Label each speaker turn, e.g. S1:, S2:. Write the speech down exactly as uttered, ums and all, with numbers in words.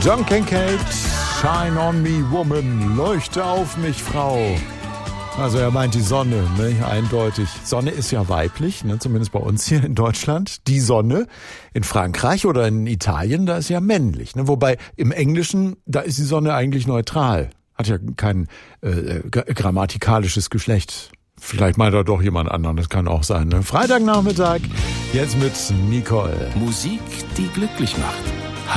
S1: John Kincaid, Shine on me, woman, leuchte auf mich, Frau. Also er meint die Sonne, ne? Eindeutig. Sonne ist ja weiblich, ne? Zumindest bei uns hier in Deutschland. Die Sonne. In Frankreich oder in Italien, da ist ja männlich. Ne? Wobei im Englischen, da ist die Sonne eigentlich neutral. Hat ja kein äh, grammatikalisches Geschlecht. Vielleicht meint er doch jemand anderen, das kann auch sein. Ne? Freitagnachmittag, jetzt mit Nicole.
S2: Musik, die glücklich macht.